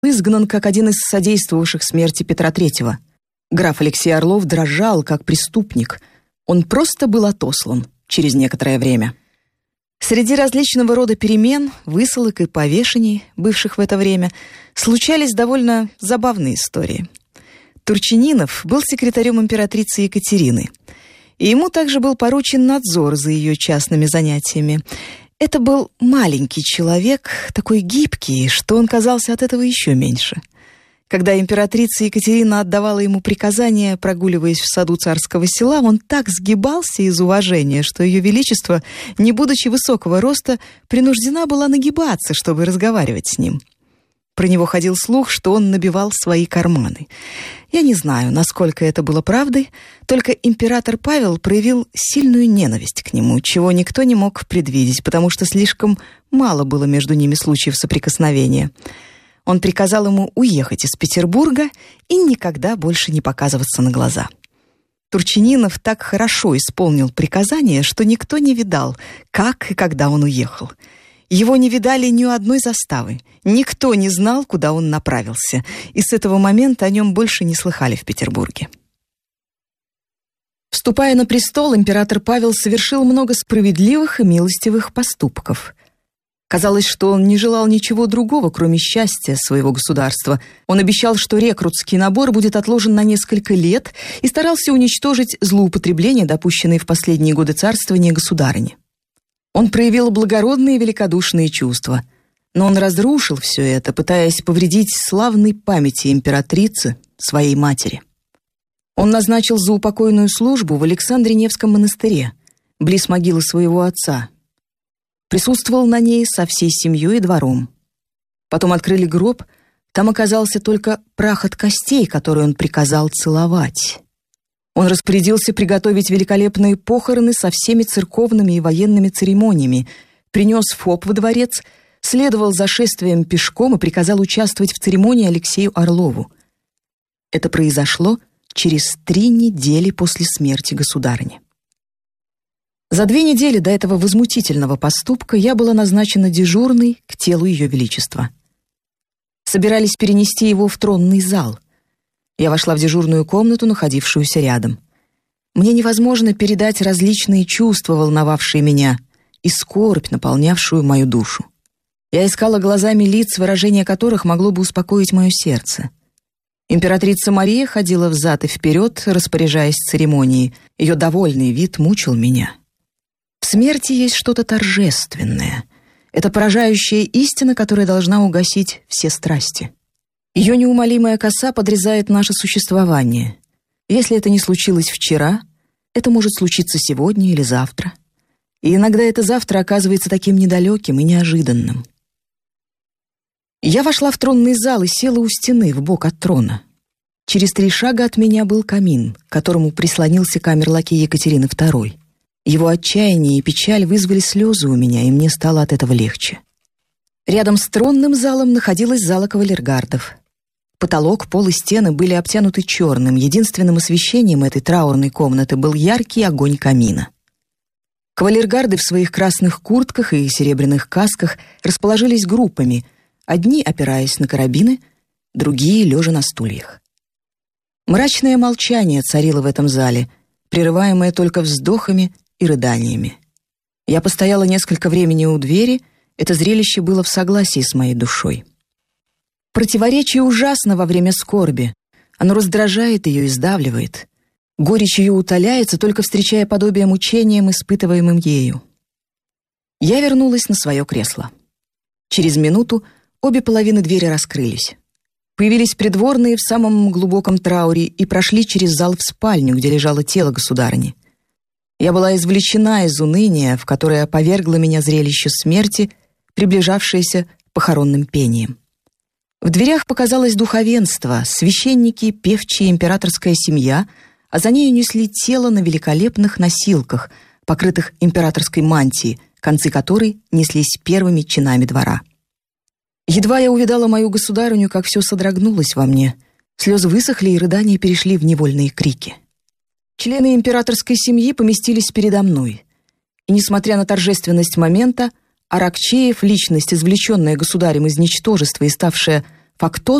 изгнан как один из содействовавших смерти Петра III. Граф Алексей Орлов дрожал, как преступник. Он просто был отослан через некоторое время. Среди различного рода перемен, высылок и повешений, бывших в это время, случались довольно забавные истории. Турчининов был секретарем императрицы Екатерины, и ему также был поручен надзор за ее частными занятиями. Это был маленький человек, такой гибкий, что он казался от этого еще меньше. Когда императрица Екатерина отдавала ему приказания, прогуливаясь в саду Царского Села, он так сгибался из уважения, что ее величество, не будучи высокого роста, принуждена была нагибаться, чтобы разговаривать с ним. Про него ходил слух, что он набивал свои карманы. Я не знаю, насколько это было правдой, только император Павел проявил сильную ненависть к нему, чего никто не мог предвидеть, потому что слишком мало было между ними случаев соприкосновения. Он приказал ему уехать из Петербурга и никогда больше не показываться на глаза. Турчининов так хорошо исполнил приказание, что никто не видал, как и когда он уехал. Его не видали ни у одной заставы, никто не знал, куда он направился, и с этого момента о нем больше не слыхали в Петербурге. Вступая на престол, император Павел совершил много справедливых и милостивых поступков. Казалось, что он не желал ничего другого, кроме счастья своего государства. Он обещал, что рекрутский набор будет отложен на несколько лет, и старался уничтожить злоупотребления, допущенные в последние годы царствования государыни. Он проявил благородные и великодушные чувства, но он разрушил все это, пытаясь повредить славной памяти императрицы, своей матери. Он назначил заупокойную службу в Александре-Невском монастыре, близ могилы своего отца. Присутствовал на ней со всей семьей и двором. Потом открыли гроб, там оказался только прах от костей, который он приказал целовать. Он распорядился приготовить великолепные похороны со всеми церковными и военными церемониями, принес фоп во дворец, следовал за шествием пешком и приказал участвовать в церемонии Алексею Орлову. Это произошло через 3 недели после смерти государыни. За 2 недели до этого возмутительного поступка я была назначена дежурной к телу Ее Величества. Собирались перенести его в тронный зал. Я вошла в дежурную комнату, находившуюся рядом. Мне невозможно передать различные чувства, волновавшие меня, и скорбь, наполнявшую мою душу. Я искала глазами лиц, выражение которых могло бы успокоить мое сердце. Императрица Мария ходила взад и вперед, распоряжаясь церемонией. Ее довольный вид мучил меня. В смерти есть что-то торжественное. Это поражающая истина, которая должна угасить все страсти. Ее неумолимая коса подрезает наше существование. Если это не случилось вчера, это может случиться сегодня или завтра. И иногда это завтра оказывается таким недалеким и неожиданным. Я вошла в тронный зал и села у стены вбок от трона. Через 3 шага от меня был камин, к которому прислонился камерлакей Екатерины II. Его отчаяние и печаль вызвали слезы у меня, и мне стало от этого легче. Рядом с тронным залом находилась зала кавалергардов. Потолок, пол и стены были обтянуты черным. Единственным освещением этой траурной комнаты был яркий огонь камина. Кавалергарды в своих красных куртках и серебряных касках расположились группами, одни опираясь на карабины, другие лежа на стульях. Мрачное молчание царило в этом зале, прерываемое только вздохами и рыданиями. Я постояла несколько времени у двери, это зрелище было в согласии с моей душой. Противоречие ужасно во время скорби. Оно раздражает ее и сдавливает. Горечь ее утоляется, только встречая подобие мучениям, испытываемым ею. Я вернулась на свое кресло. Через минуту обе половины двери раскрылись. Появились придворные в самом глубоком трауре и прошли через зал в спальню, где лежало тело государыни. Я была извлечена из уныния, в которое повергло меня зрелище смерти, приближавшееся похоронным пением. В дверях показалось духовенство, священники, певчие, императорская семья, а за нею несли тело на великолепных носилках, покрытых императорской мантией, концы которой неслись первыми чинами двора. Едва я увидала мою государыню, как все содрогнулось во мне. Слезы высохли, и рыдания перешли в невольные крики. Члены императорской семьи поместились передо мной. И, несмотря на торжественность момента, Аракчеев, личность, извлеченная государем из ничтожества и ставшая Фактот